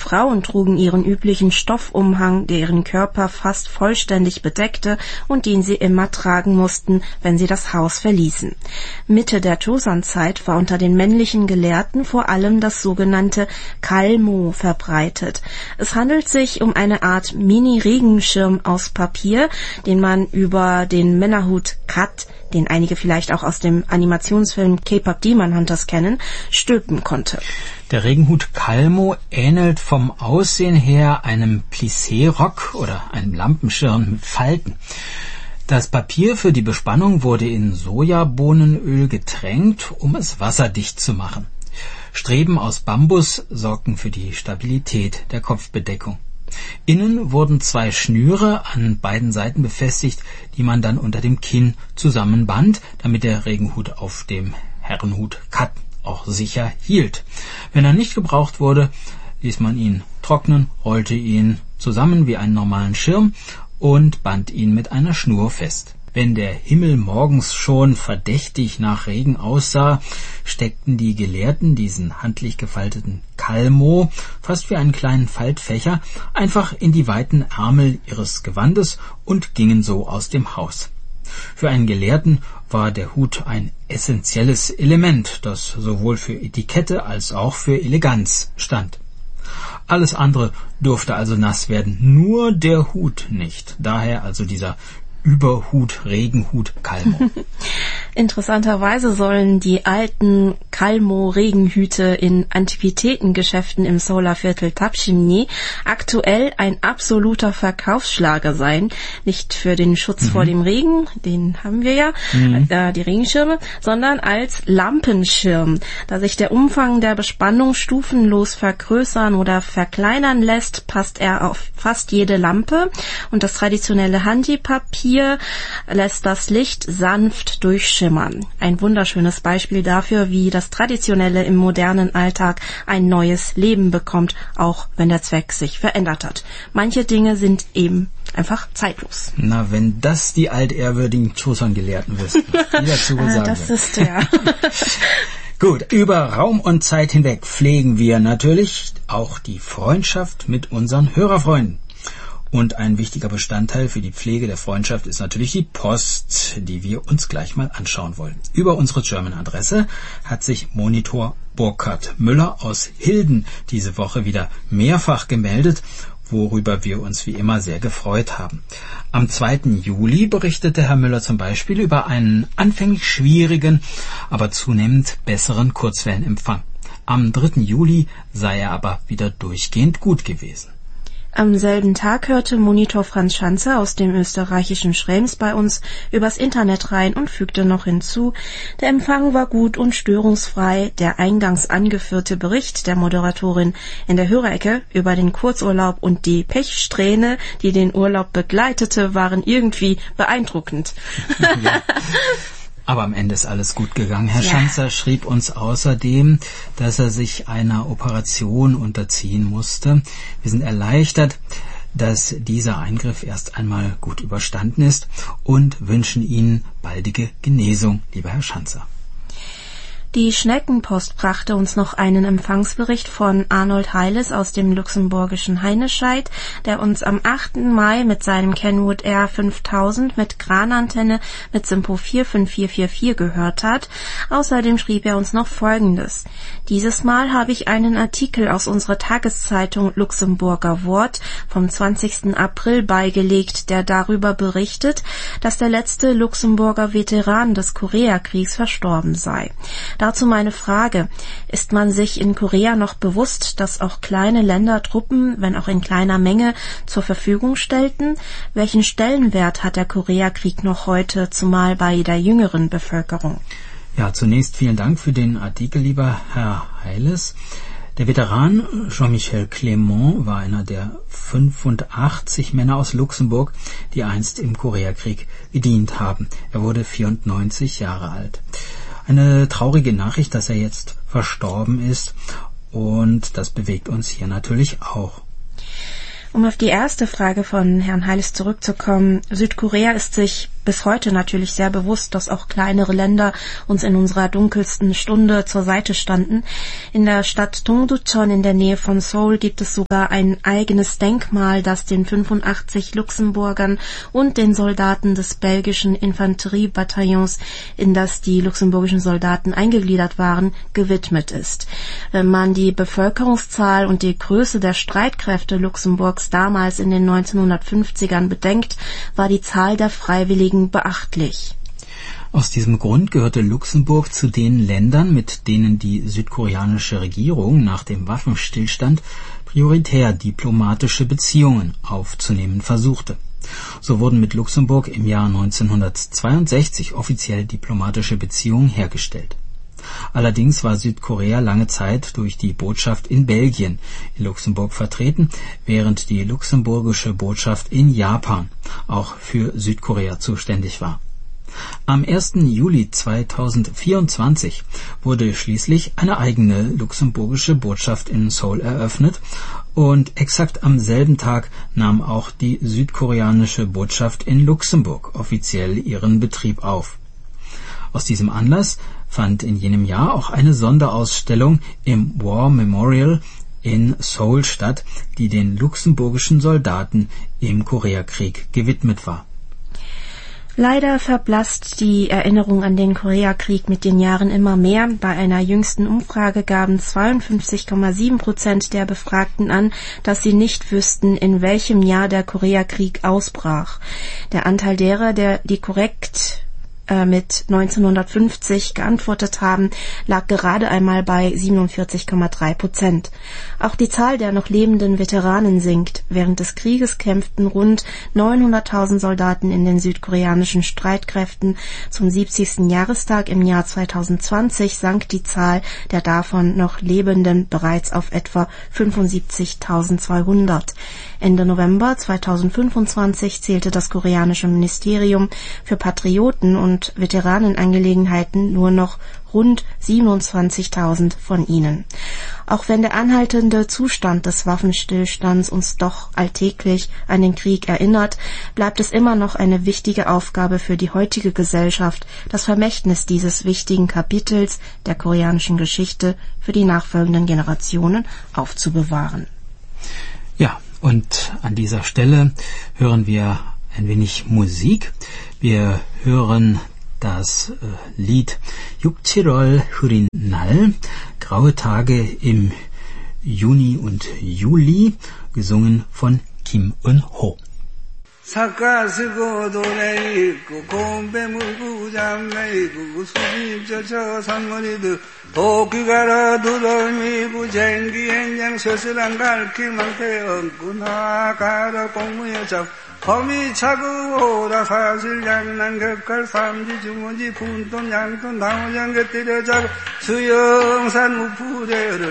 Frauen trugen ihren üblichen Stoffumhang, der ihren Körper fast vollständig bedeckte und den sie immer tragen mussten, wenn sie das Haus verließen. Mitte der Joseon-Zeit war unter den männlichen Gelehrten vor allem das sogenannte Kalmo verbreitet. Es handelt sich um eine Art Mini-Regenschirm aus Papier, den man über den Männerhut Kat, den einige vielleicht auch aus dem Animationsfilm K-Pop Demon Hunters kennen, stülpen konnte. Der Regenhut Kalmo ähnelt vom Aussehen her einem Plissé-Rock oder einem Lampenschirm mit Falten. Das Papier für die Bespannung wurde in Sojabohnenöl getränkt, um es wasserdicht zu machen. Streben aus Bambus sorgten für die Stabilität der Kopfbedeckung. Innen wurden 2 Schnüre an beiden Seiten befestigt, die man dann unter dem Kinn zusammenband, damit der Regenhut auf dem Herrenhut Kat auch sicher hielt. Wenn er nicht gebraucht wurde, ließ man ihn trocknen, rollte ihn zusammen wie einen normalen Schirm und band ihn mit einer Schnur fest. Wenn der Himmel morgens schon verdächtig nach Regen aussah, steckten die Gelehrten diesen handlich gefalteten Kalmo, fast wie einen kleinen Faltfächer, einfach in die weiten Ärmel ihres Gewandes und gingen so aus dem Haus. Für einen Gelehrten war der Hut ein essentielles Element, das sowohl für Etikette als auch für Eleganz stand. Alles andere durfte also nass werden, nur der Hut nicht. Daher also dieser Überhut, Regenhut, Kalmo. Interessanterweise sollen die alten Kalmo-Regenhüte in Antiquitätengeschäften im Seouler-Viertel Tapchimni aktuell ein absoluter Verkaufsschlager sein. Nicht für den Schutz vor dem Regen, den haben wir ja, die Regenschirme, sondern als Lampenschirm. Da sich der Umfang der Bespannung stufenlos vergrößern oder verkleinern lässt, passt er auf fast jede Lampe und das traditionelle Hanji-Papier lässt das Licht sanft durchschimmern. Ein wunderschönes Beispiel dafür, wie das Traditionelle im modernen Alltag ein neues Leben bekommt, auch wenn der Zweck sich verändert hat. Manche Dinge sind eben einfach zeitlos. Na, wenn das die altehrwürdigen Joseon-Gelehrten wüssten, was die dazu sagen. Das ist ja. Gut, über Raum und Zeit hinweg pflegen wir natürlich auch die Freundschaft mit unseren Hörerfreunden. Und ein wichtiger Bestandteil für die Pflege der Freundschaft ist natürlich die Post, die wir uns gleich mal anschauen wollen. Über unsere German-Adresse hat sich Monitor Burkhard Müller aus Hilden diese Woche wieder mehrfach gemeldet, worüber wir uns wie immer sehr gefreut haben. Am 2. Juli berichtete Herr Müller zum Beispiel über einen anfänglich schwierigen, aber zunehmend besseren Kurzwellenempfang. Am 3. Juli sei er aber wieder durchgehend gut gewesen. Am selben Tag hörte Monitor Franz Schanzer aus dem österreichischen Schrems bei uns übers Internet rein und fügte noch hinzu, der Empfang war gut und störungsfrei. Der eingangs angeführte Bericht der Moderatorin in der Hörerecke über den Kurzurlaub und die Pechsträhne, die den Urlaub begleitete, waren irgendwie beeindruckend. Ja. Aber am Ende ist alles gut gegangen. Herr Schanzer schrieb uns außerdem, dass er sich einer Operation unterziehen musste. Wir sind erleichtert, dass dieser Eingriff erst einmal gut überstanden ist und wünschen Ihnen baldige Genesung, lieber Herr Schanzer. Die Schneckenpost brachte uns noch einen Empfangsbericht von Arnold Heiles aus dem luxemburgischen Heinescheid, der uns am 8. Mai mit seinem Kenwood R 5000 mit Kranantenne mit Simpo 45444 gehört hat. Außerdem schrieb er uns noch Folgendes. Dieses Mal habe ich einen Artikel aus unserer Tageszeitung Luxemburger Wort vom 20. April beigelegt, der darüber berichtet, dass der letzte Luxemburger Veteran des Koreakriegs verstorben sei. Dazu meine Frage. Ist man sich in Korea noch bewusst, dass auch kleine Länder Truppen, wenn auch in kleiner Menge, zur Verfügung stellten? Welchen Stellenwert hat der Koreakrieg noch heute, zumal bei der jüngeren Bevölkerung? Ja, zunächst vielen Dank für den Artikel, lieber Herr Heiles. Der Veteran Jean-Michel Clément war einer der 85 Männer aus Luxemburg, die einst im Koreakrieg gedient haben. Er wurde 94 Jahre alt. Eine traurige Nachricht, dass er jetzt verstorben ist, und das bewegt uns hier natürlich auch. Um auf die erste Frage von Herrn Heiles zurückzukommen, Südkorea ist sich bis heute natürlich sehr bewusst, dass auch kleinere Länder uns in unserer dunkelsten Stunde zur Seite standen. In der Stadt Dongducheon in der Nähe von Seoul gibt es sogar ein eigenes Denkmal, das den 85 Luxemburgern und den Soldaten des belgischen Infanteriebataillons, in das die luxemburgischen Soldaten eingegliedert waren, gewidmet ist. Wenn man die Bevölkerungszahl und die Größe der Streitkräfte Luxemburgs damals in den 1950ern bedenkt, war die Zahl der Freiwilligen beachtlich. Aus diesem Grund gehörte Luxemburg zu den Ländern, mit denen die südkoreanische Regierung nach dem Waffenstillstand prioritär diplomatische Beziehungen aufzunehmen versuchte. So wurden mit Luxemburg im Jahr 1962 offiziell diplomatische Beziehungen hergestellt. Allerdings war Südkorea lange Zeit durch die Botschaft in Belgien in Luxemburg vertreten, während die luxemburgische Botschaft in Japan auch für Südkorea zuständig war. Am 1. Juli 2024 wurde schließlich eine eigene luxemburgische Botschaft in Seoul eröffnet und exakt am selben Tag nahm auch die südkoreanische Botschaft in Luxemburg offiziell ihren Betrieb auf. Aus diesem Anlass fand in jenem Jahr auch eine Sonderausstellung im War Memorial in Seoul statt, die den luxemburgischen Soldaten im Koreakrieg gewidmet war. Leider verblasst die Erinnerung an den Koreakrieg mit den Jahren immer mehr. Bei einer jüngsten Umfrage gaben 52,7% der Befragten an, dass sie nicht wüssten, in welchem Jahr der Koreakrieg ausbrach. Der Anteil derer, die korrekt mit 1950 geantwortet haben, lag gerade einmal bei 47,3%. Auch die Zahl der noch lebenden Veteranen sinkt. Während des Krieges kämpften rund 900.000 Soldaten in den südkoreanischen Streitkräften. Zum 70. Jahrestag im Jahr 2020 sank die Zahl der davon noch Lebenden bereits auf etwa 75.200. Ende November 2025 zählte das koreanische Ministerium für Patrioten und Veteranenangelegenheiten nur noch rund 27.000 von ihnen. Auch wenn der anhaltende Zustand des Waffenstillstands uns doch alltäglich an den Krieg erinnert, bleibt es immer noch eine wichtige Aufgabe für die heutige Gesellschaft, das Vermächtnis dieses wichtigen Kapitels der koreanischen Geschichte für die nachfolgenden Generationen aufzubewahren. Ja, und an dieser Stelle hören wir ein wenig Musik. Wir hören das Lied Yukchirol Hurin Nal, graue Tage im Juni und Juli, gesungen von Kim Eun-ho. 삿가 쓰고 노래 있고 곰배 물고 잠매 있고 수집저 저 산머리들 도끼 갈아 두덜미고 쟁기 행장 서슬한 갈길 망태 얹고 나가라 공무여 잡 거미 차고 오다 사실 장난 격갈 삼지 주머니 분돈 양돈 나무장 곁들여 잡 수영산 무푸대를